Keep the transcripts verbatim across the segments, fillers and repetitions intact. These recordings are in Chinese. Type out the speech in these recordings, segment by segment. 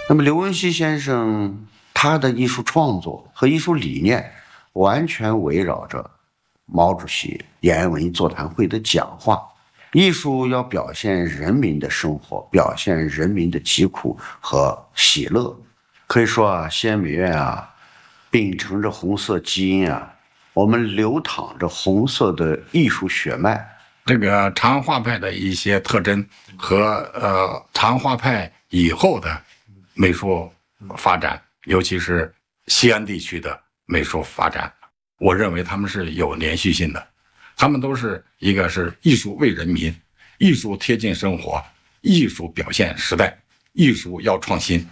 那么刘文西先生他的艺术创作和艺术理念完全围绕着毛主席延安文艺座谈会的讲话。艺术要表现人民的生活，表现人民的疾苦和喜乐。可以说啊，西安美院啊，秉承着红色基因啊，我们流淌着红色的艺术血脉。 这个长安画派的一些特征和呃长安画派以后的美术发展，尤其是西安地区的美术发展，我认为他们是有连续性的。他们都是一个是艺术为人民，艺术贴近生活，艺术表现时代，艺术要创新。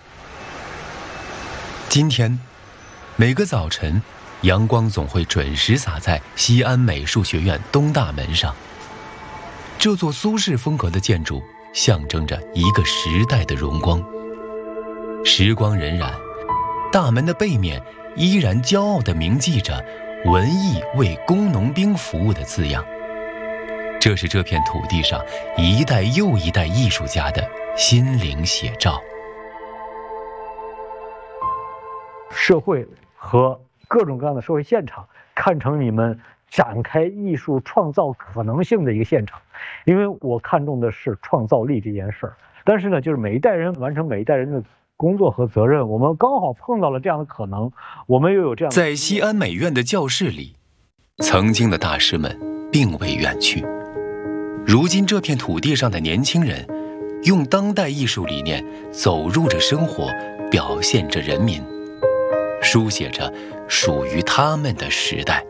今天每个早晨，阳光总会准时洒在西安美术学院东大门上。这座苏式风格的建筑象征着一个时代的荣光。时光荏苒，大门的背面依然骄傲地铭记着文艺为工农兵服务的字样。这是这片土地上一代又一代艺术家的心灵写照。 社会和各种各样的社会现场看成你们展开艺术创造可能性的一个现场，因为我看重的是创造力这件事儿。但是呢，就是每一代人完成每一代人的工作和责任，我们刚好碰到了这样的可能，我们又有这样的。 在西安美院的教室里，曾经的大师们并未远去，如今这片土地上的年轻人，用当代艺术理念走入着生活，表现着人民，书写着属于他们的时代。